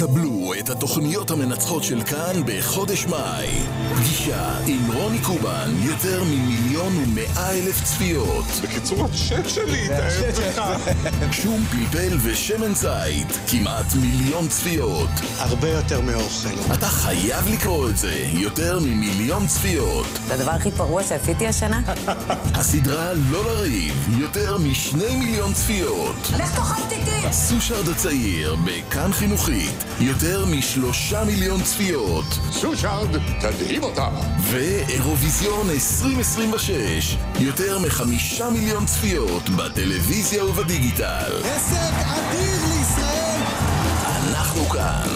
קבלו את התוכניות המנצחות של כאן בחודש מאי. פגישה עם רוני קובן, יותר מ1,100,000 צפיות. בקיצור, השם שלי, תאהב לך. שום פלפל ושמן זית, כמעט 1,000,000 צפיות. הרבה יותר מאוכל. אתה חייב לקרוא את זה, יותר מ1,000,000 צפיות. זה הדבר הכי פרוע שעשיתי השנה? הסדרה לא לריב, יותר מ2,000,000 צפיות. לך תאכל תיתי! סושרד הצעיר, בכאן חינוכית, יותר מ3,000,000 צפיות. סושרד, תדהים אותה. ואירוויזיון 2026, יותר מ5,000,000 צפיות בטלוויזיה ובדיגיטל. הישג אדיר לישראל! אנחנו כאן.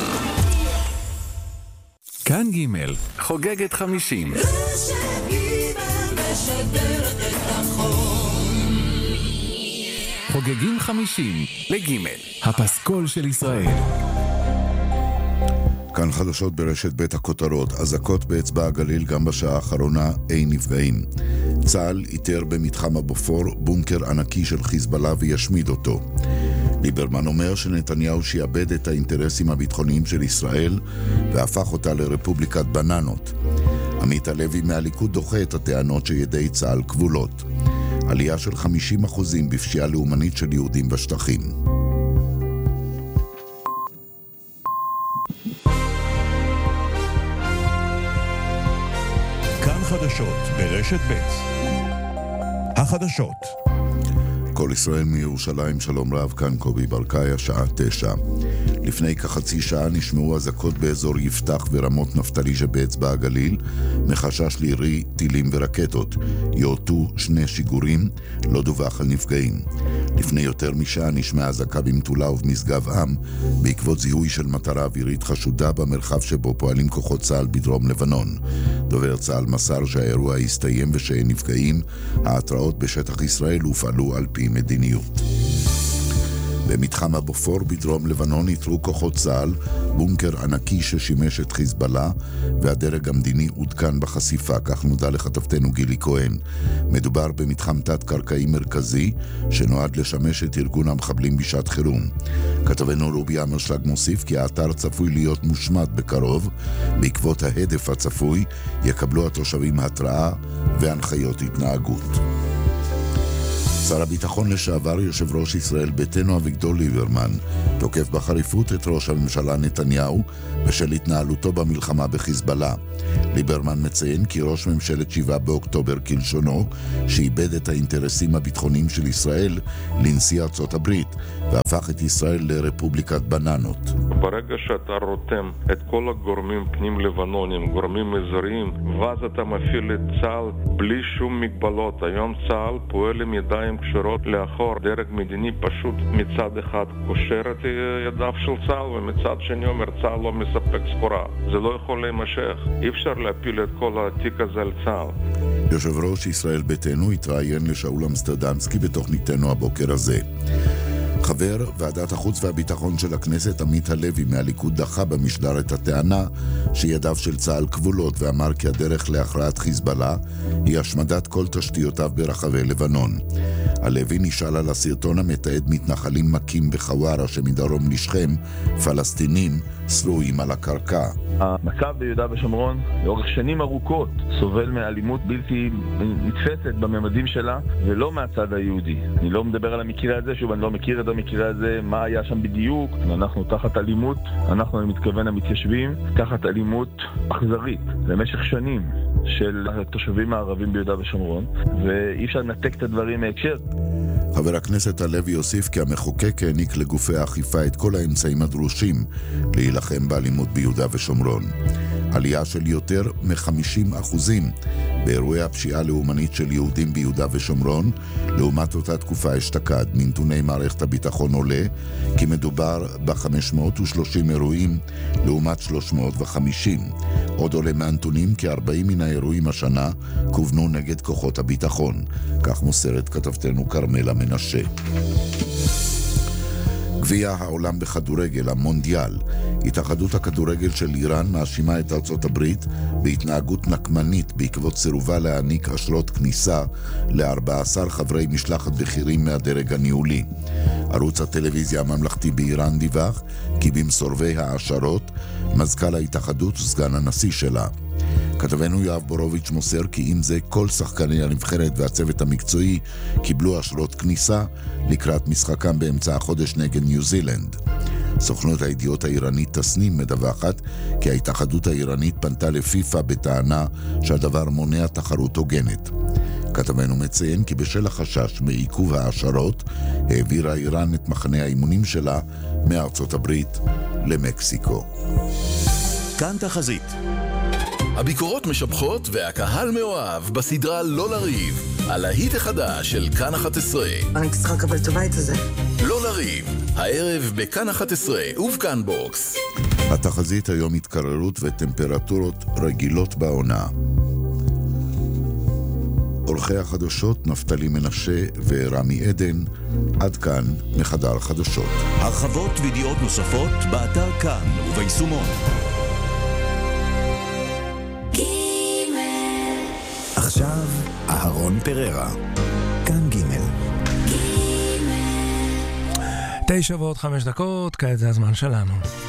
כאן ג' חוגגת 50. חוגגים 50 לג' הפסקול של ישראל. כאן חדשות ברשת בית הכותרות. אזעקות באצבע הגליל, גם בשעה האחרונה אין נפגעים. צה"ל איתר במתחם הבופור בונקר ענקי של חיזבאללה וישמיד אותו. ליברמן אומר שנתניהו שיאבד את האינטרסים הביטחוניים של ישראל והפך אותה לרפובליקת בננות. עמית הלוי מהליכוד דוחה את הטענות שידי צה"ל כבולות. עלייה של 50% בפשיעה לאומנית של יהודים בשטחים. כאן חדשות ברשת ב' החדשות. כל ישראל מירושלים, שלום רב, כאן קובי ברקאי, השעה 9. לפני כחצי שעה נשמעו אזעקות באזור יפתח ורמות נפתלי שבאצבע הגליל, מחשש לירי טילים ורקטות. יורטו 2 שיגורים, לא דווח על נפגעים. לפני יותר משעה נשמעה אזעקה במטולה ובמשגב עם, בעקבות זיהוי של מטרה אווירית חשודה במרחב שבו פועלים כוחות צה"ל בדרום לבנון. דובר צה"ל מסר שהאירוע הסתיים ושאין נפגעים. ההתראות בשטח ישראל הופעלו על פי מדיניות. במתחם הבופור בדרום לבנון יתרו כוחות צה"ל בונקר ענקי ששימש את חיזבאללה, והדרג המדיני עודכן בחשיפה, כך נודע לכתבתנו גילי כהן. מדובר במתחם תת-קרקעי מרכזי שנועד לשמש את ארגון המחבלים בשעת חירום. כתבנו רובי אמרשלג מוסיף כי האתר צפוי להיות מושמד בקרוב. בעקבות ההדף הצפוי יקבלו התושבים התראה והנחיות התנהגות. שר הביטחון לשעבר, יושב ראש ישראל ביתנו אביגדור ליברמן, תוקף בחריפות את ראש הממשלה נתניהו בשל התנהלותו במלחמה בחיזבאללה. ליברמן מציין כי ראש ממשלת 7 באוקטובר כלשונו, שאיבד את האינטרסים הביטחוניים של ישראל לנשיא ארצות הברית, והפך את ישראל לרפובליקת בננות. ברגע שאתה רותם את כל הגורמים פנים לבנונים, גורמים אזוריים, ואז אתה מפעיל את צה"ל בלי שום מגבלות. היום צה"ל פועל עם ידיים קשורות לאחור. דרג מדיני פשוט מצד אחד קושר את ידיו של צה"ל, ומצד שני אומר צה"ל לא מספק סחורה. זה לא יכול להימשך. אי אפשר להפיל את כל התיק הזה על צה"ל. יושב ראש ישראל ביתנו התראיין לשאול אמסטרדמסקי בתוכניתנו הבוקר הזה. חבר ועדת החוץ והביטחון של הכנסת עמית הלוי מהליכוד דחה במשדר את הטענה שידיו של צה"ל כבולות, ואמר כי הדרך להכרעת חיזבאללה היא השמדת כל תשתיותיו ברחבי לבנון. הלוי נשאל על הסרטון המתעד מתנחלים מכים בחווארה שמדרום לשכם פלסטינים שרועים על הקרקע. המצב ביהודה ושומרון לאורך שנים ארוכות סובל מאלימות בלתי נתפסת בממדים שלה, ולא מהצד היהודי. אני לא מדבר על המקרה הזה, שוב אני לא מכיר את המקרה הזה, מה היה שם בדיוק. אנחנו תחת אלימות, אני מתכוון המתיישבים, תחת אלימות אכזרית למשך שנים של התושבים הערבים ביהודה ושומרון, ואי אפשר לנתק את הדברים מהקשר. חבר הכנסת הלוי יוסיף כי המחוקק העניק לגופי האכיפה את כל האמצעים הדרושים להילחם באלימות ביהודה ושומרון. עלייה של יותר מ50% באירועי הפשיעה לאומנית של יהודים ביהודה ושומרון לעומת אותה תקופה אשתקד. מנתוני מערכת הביטחון עולה כי מדובר ב530 אירועים לעומת 350. עוד עולה מהנתונים כי 40 מן האירועים השנה כוונו נגד כוחות הביטחון, כך מוסרת כתבתנו קרמלה מנשה. גביע העולם בכדורגל, המונדיאל. התאחדות הכדורגל של איראן מאשימה את ארצות הברית בהתנהגות נקמנית בעקבות סירובה להעניק אשרות כניסה ל-14 חברי משלחת בכירים מהדרג הניהולי. ערוץ הטלוויזיה הממלכתי באיראן דיווח כי במסורבי האשרות מזכ"ל ההתאחדות וסגן הנשיא שלה. כתבנו יואב בורוביץ' מוסר כי עם זה כל שחקני הנבחרת והצוות המקצועי קיבלו אשרות כניסה לקראת משחקם באמצע החודש נגד ניו זילנד. סוכנות הידיעות האיראנית תסנים מדווחת כי ההתאחדות האיראנית פנתה לפיפה בטענה שהדבר מונע תחרות הוגנת. כתבנו מציין כי בשל החשש מעיכוב האשרות העבירה איראן את מחנה האימונים שלה מארצות הברית למקסיקו. כאן תחזית. הביקורות משבחות והקהל מאוהב בסדרה לא לריב, על ההיט החדש של כאן 11. אני צריכה לקבל את הבית הזה. לא לריב, הערב בכאן 11 ובכאן בוקס. התחזית היום התקררות וטמפרטורות רגילות בעונה. עורכי החדשות נפתלי מנשה ורמי עדן. עד כאן מחדר חדשות. הרחבות וידיעות נוספות באתר כאן וביישומון. עכשיו אהרון פררה, כאן ג' 9:05, כעת זה הזמן שלנו.